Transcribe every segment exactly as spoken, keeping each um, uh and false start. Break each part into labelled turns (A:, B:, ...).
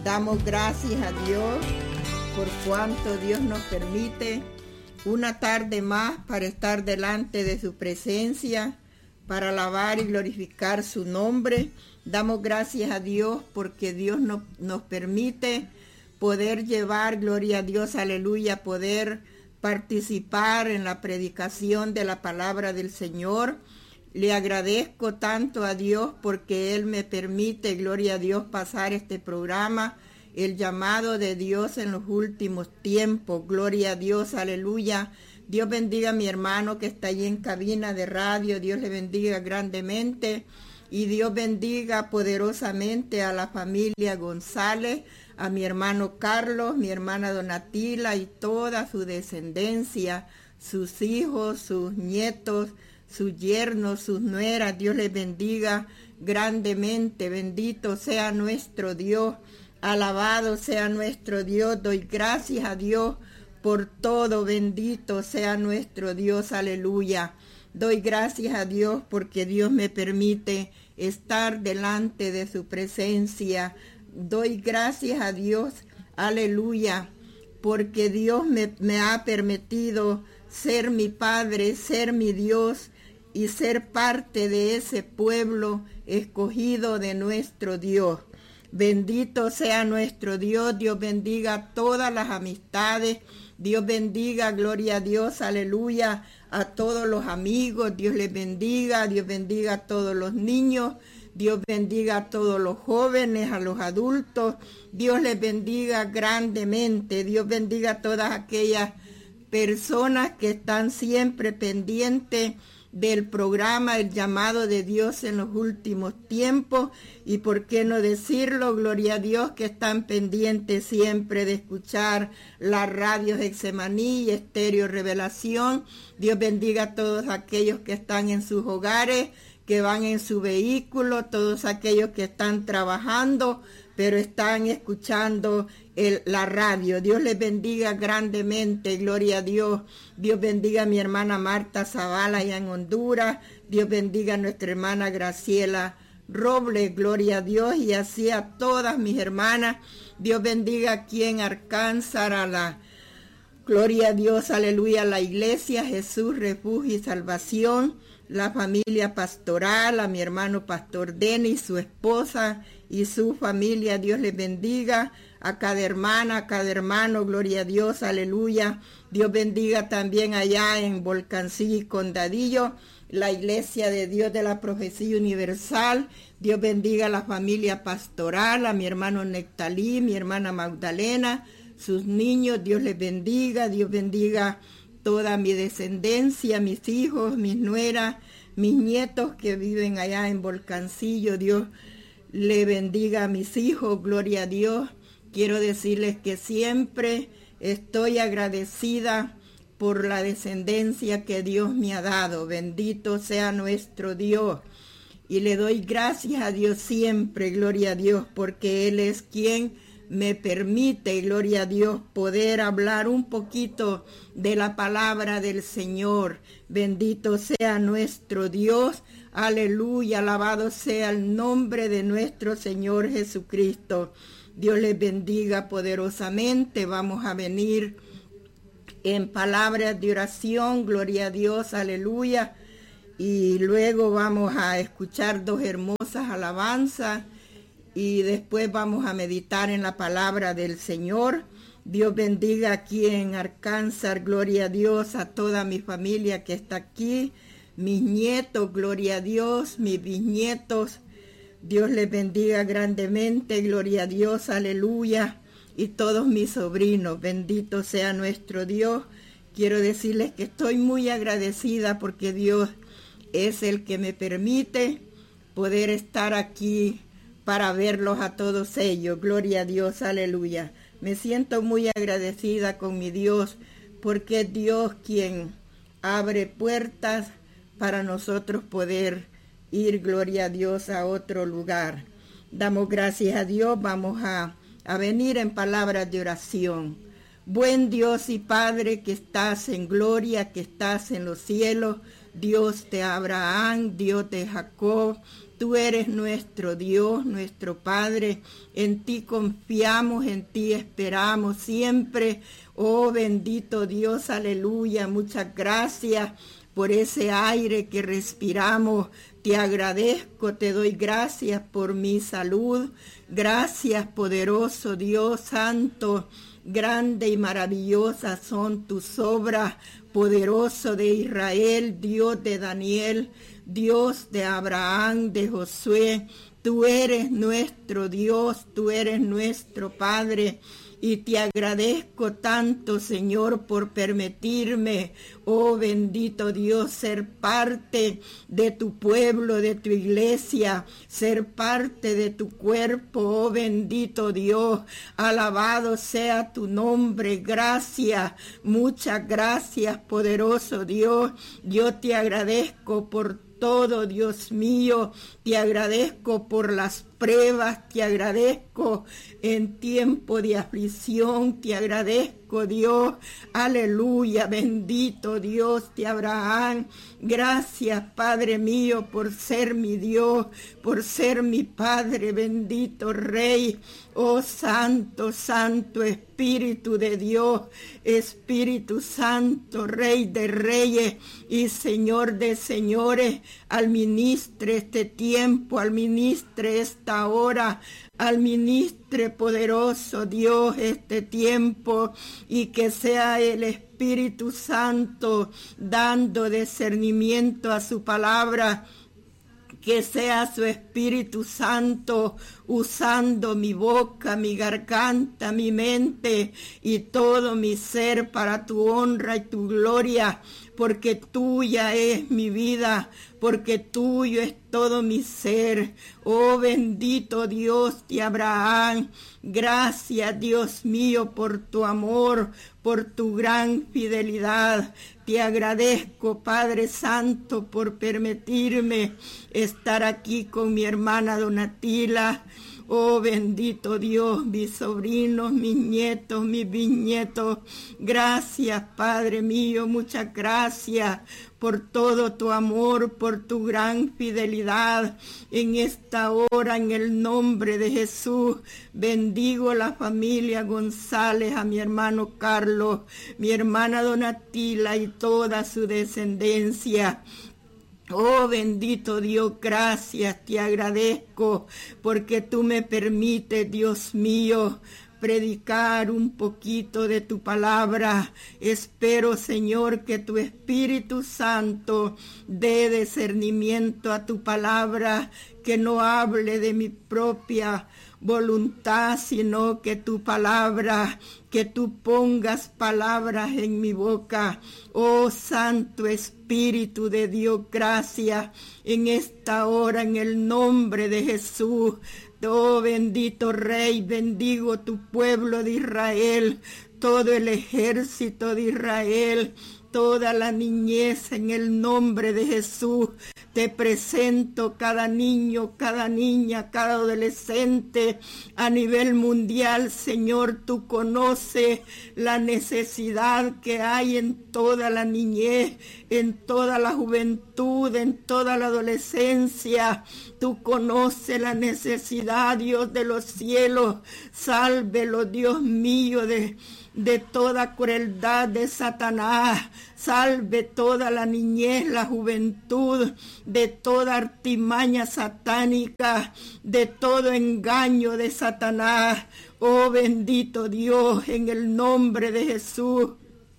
A: Damos gracias a Dios por cuanto Dios nos permite una tarde más para estar delante de su presencia, para alabar y glorificar su nombre. Damos gracias a Dios porque Dios no, nos permite poder llevar, gloria a Dios, aleluya, poder participar en la predicación de la palabra del Señor. Le agradezco tanto a Dios porque Él me permite, gloria a Dios, pasar este programa, el llamado de Dios en los últimos tiempos. Gloria a Dios, aleluya. Dios bendiga a mi hermano que está allí en cabina de radio. Dios le bendiga grandemente. Y Dios bendiga poderosamente a la familia González, a mi hermano Carlos, mi hermana Donatila y toda su descendencia, sus hijos, sus nietos, sus yernos, sus nueras. Dios les bendiga grandemente. Bendito sea nuestro Dios. Alabado sea nuestro Dios. Doy gracias a Dios por todo. Bendito sea nuestro Dios. Aleluya. Doy gracias a Dios porque Dios me permite estar delante de su presencia. Doy gracias a Dios. Aleluya. Porque Dios me, me ha permitido ser mi Padre, ser mi Dios y ser parte de ese pueblo escogido de nuestro Dios. Bendito sea nuestro Dios. Dios bendiga a todas las amistades. Dios bendiga, gloria a Dios, aleluya, a todos los amigos. Dios les bendiga. Dios bendiga a todos los niños. Dios bendiga a todos los jóvenes, a los adultos. Dios les bendiga grandemente. Dios bendiga a todas aquellas personas que están siempre pendientes del programa El Llamado de Dios en los últimos tiempos, y por qué no decirlo, gloria a Dios, que están pendientes siempre de escuchar las radios Getsemaní y Estéreo Revelación. Dios bendiga a todos aquellos que están en sus hogares, que van en su vehículo, todos aquellos que están trabajando, pero están escuchando el, la radio. Dios les bendiga grandemente, gloria a Dios. Dios bendiga a mi hermana Marta Zavala allá en Honduras. Dios bendiga a nuestra hermana Graciela Robles, gloria a Dios, y así a todas mis hermanas. Dios bendiga aquí en Arkansas a la, gloria a Dios, aleluya, a la iglesia Jesús, refugio y salvación, la familia pastoral, a mi hermano Pastor Denis, su esposa y su familia. Dios les bendiga a cada hermana, a cada hermano, gloria a Dios, aleluya. Dios bendiga también allá en Volcancillo y Condadillo, la iglesia de Dios de la Profecía Universal. Dios bendiga a la familia pastoral, a mi hermano Nectalí, mi hermana Magdalena, sus niños. Dios les bendiga. Dios bendiga toda mi descendencia, mis hijos, mis nueras, mis nietos que viven allá en Volcancillo. Dios le bendiga a mis hijos, gloria a Dios. Quiero decirles que siempre estoy agradecida por la descendencia que Dios me ha dado. Bendito sea nuestro Dios. Y le doy gracias a Dios siempre, gloria a Dios, porque Él es quien me permite, gloria a Dios, poder hablar un poquito de la palabra del Señor. Bendito sea nuestro Dios. Aleluya, alabado sea el nombre de nuestro Señor Jesucristo. Dios les bendiga poderosamente. Vamos a venir en palabras de oración, gloria a Dios, aleluya. Y luego vamos a escuchar dos hermosas alabanzas. Y después vamos a meditar en la palabra del Señor. Dios bendiga aquí en Arkansas, gloria a Dios, a toda mi familia que está aquí, mis nietos, gloria a Dios, mis bisnietos. Dios les bendiga grandemente, gloria a Dios, aleluya. Y todos mis sobrinos, bendito sea nuestro Dios. Quiero decirles que estoy muy agradecida porque Dios es el que me permite poder estar aquí para verlos a todos ellos. Gloria a Dios, aleluya. Me siento muy agradecida con mi Dios, porque es Dios quien abre puertas para nosotros poder ir, gloria a Dios, a otro lugar. Damos gracias a Dios. Vamos a, a venir en palabras de oración. Buen Dios y Padre que estás en gloria, que estás en los cielos, Dios de Abraham, Dios de Jacob, Tú eres nuestro Dios, nuestro Padre. En ti confiamos, en ti esperamos siempre. Oh bendito Dios, aleluya. Muchas gracias por ese aire que respiramos. Te agradezco, te doy gracias por mi salud. Gracias, poderoso Dios santo. Grande y maravillosa son tus obras, poderoso de Israel, Dios de Daniel, Dios de Abraham, de Josué. Tú eres nuestro Dios, tú eres nuestro Padre. Y te agradezco tanto, Señor, por permitirme, oh bendito Dios, ser parte de tu pueblo, de tu iglesia, ser parte de tu cuerpo, oh bendito Dios. Alabado sea tu nombre, gracias, muchas gracias, poderoso Dios. Yo te agradezco por todo, Dios mío, te agradezco por las pruebas, te agradezco en tiempo de aflicción, te agradezco, Dios, aleluya, bendito Dios de Abraham. Gracias, Padre mío, por ser mi Dios, por ser mi Padre, bendito Rey. Oh Santo, Santo Espíritu de Dios, Espíritu Santo, Rey de Reyes y Señor de Señores, administre este tiempo, administre esta hora, administre poderoso Dios este tiempo, y que sea el Espíritu Santo dando discernimiento a su palabra. Que sea su Espíritu Santo usando mi boca, mi garganta, mi mente y todo mi ser para tu honra y tu gloria, porque tuya es mi vida, porque tuyo es todo mi ser. Oh bendito Dios de Abraham, gracias Dios mío por tu amor, por tu gran fidelidad. Te agradezco, Padre Santo, por permitirme estar aquí con mi hermana Donatila. Oh bendito Dios, mis sobrinos, mis nietos, mis bisnietos. Gracias, Padre mío, muchas gracias por todo tu amor, por tu gran fidelidad. En esta hora, en el nombre de Jesús, bendigo la familia González, a mi hermano Carlos, mi hermana Donatila y toda su descendencia. Oh bendito Dios, gracias, te agradezco porque tú me permites, Dios mío, predicar un poquito de tu palabra. Espero, Señor, que tu Espíritu Santo dé discernimiento a tu palabra, que no hable de mi propia voluntad, sino que tu palabra, que tú pongas palabras en mi boca. Oh Santo Espíritu de Dios, gracias en esta hora, en el nombre de Jesús. Oh bendito Rey, bendigo tu pueblo de Israel, todo el ejército de Israel, toda la niñez, en el nombre de Jesús. Te presento cada niño, cada niña, cada adolescente a nivel mundial. Señor, tú conoces la necesidad que hay en toda la niñez, en toda la juventud, en toda la adolescencia. Tú conoces la necesidad, Dios de los cielos. Sálvelo, Dios mío, de... de toda crueldad de Satanás. Salve toda la niñez, la juventud, de toda artimaña satánica, de todo engaño de Satanás. Oh bendito Dios, en el nombre de Jesús.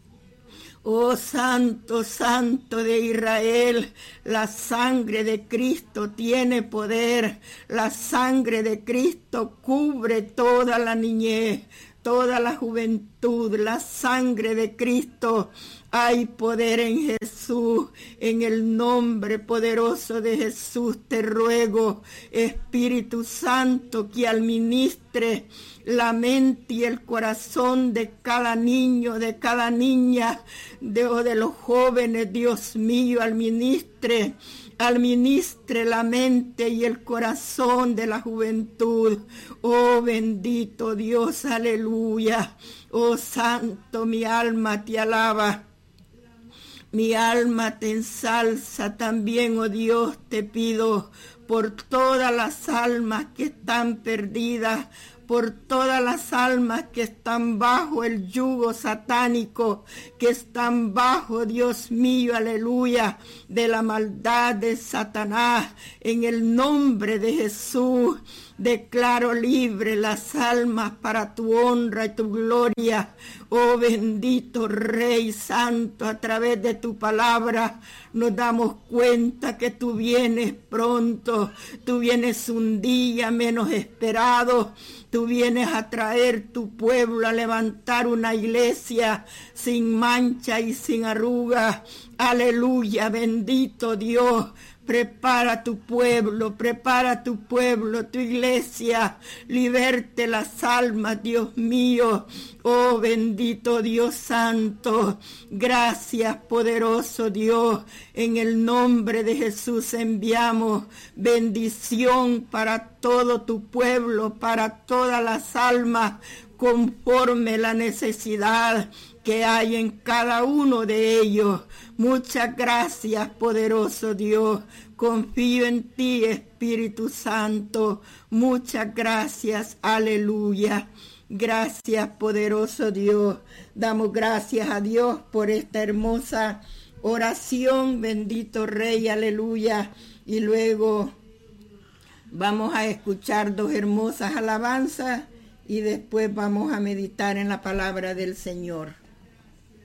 A: Oh Santo, Santo de Israel, la sangre de Cristo tiene poder. La sangre de Cristo cubre toda la niñez, toda la juventud. La sangre de Cristo, hay poder en Jesús. En el nombre poderoso de Jesús te ruego, Espíritu Santo, que administre la mente y el corazón de cada niño, de cada niña, de, o de los jóvenes, Dios mío, administre, administre la mente y el corazón de la juventud. Oh bendito Dios, aleluya. Oh Santo, mi alma te alaba. Mi alma te ensalza también, oh Dios, te pido por todas las almas que están perdidas, por todas las almas que están bajo el yugo satánico, que están bajo, Dios mío, aleluya, de la maldad de Satanás. En el nombre de Jesús, declaro libre las almas para tu honra y tu gloria. Oh bendito Rey Santo, a través de tu palabra nos damos cuenta que tú vienes pronto, tú vienes un día menos esperado, tú vienes a traer tu pueblo, a levantar una iglesia sin mancha y sin arruga. Aleluya, bendito Dios. Prepara tu pueblo, prepara tu pueblo, tu iglesia, liberte las almas, Dios mío. Oh bendito Dios Santo, gracias poderoso Dios. En el nombre de Jesús enviamos bendición para todo tu pueblo, para todas las almas, conforme la necesidad que hay en cada uno de ellos. Muchas gracias, poderoso Dios. Confío en ti, Espíritu Santo. Muchas gracias. Aleluya. Gracias, poderoso Dios. Damos gracias a Dios por esta hermosa oración. Bendito Rey. Aleluya. Y luego vamos a escuchar dos hermosas alabanzas y después vamos a meditar en la palabra del Señor.